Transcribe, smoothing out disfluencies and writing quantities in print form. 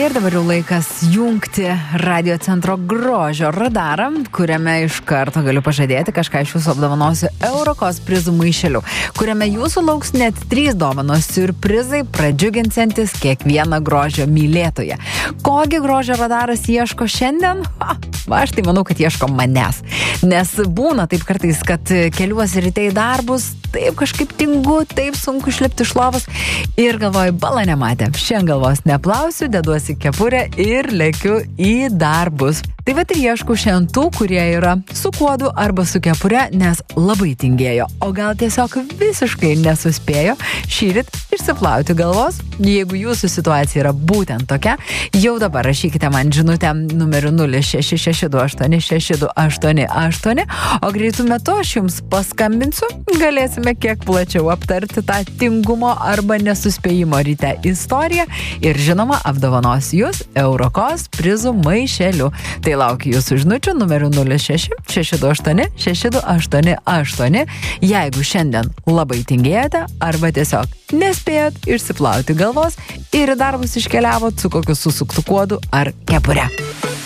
Ir dabar jau laikas jungti Radio Centro grožio radarą, kuriame iš karto galiu pažadėti kažką iš jūsų apdovanosiu Eurokos prizų maišeliu, kuriame jūsų lauks net 3 dovanos siurprizai, pradžiuginsiantis kiekvieną grožio mylėtoją. Kogi grožio radaras ieško šiandien? Aš tai manau, kad ieško manęs. Nes būna taip kartais, kad keliuosi ryte į darbus, taip kažkaip tingu, taip sunku išlipti iš lovos ir galvoju, bala nematė. Šiandien galvos neplausiu, deduosi kepurę ir lekiu į darbus. Tai vat ir ieškau šiandien tų, kurie yra su kuodu arba su kepure, nes labai tingėjo. O gal tiesiog visiškai nesuspėjo šįryt išsiplauti galvos. Jeigu jūsų situacija yra būtent tokia, jau dabar rašykite man žinutę numeriu 0662862888, o greitų metu aš jums paskambinsiu, galėsime kiek plačiau aptarti tą tingumo arba nesuspėjimo ryte istoriją ir žinoma apdovanosiu jūs Eurokos prizų maišeliu. Tai laukiu jūsų žinučių numeriu 0662862888. Jeigu šiandien labai tingėjote arba tiesiog nespėjot išsiplauti galvos ir į darbus iškeliavot su kokiu susuktu kuodu ar kepure.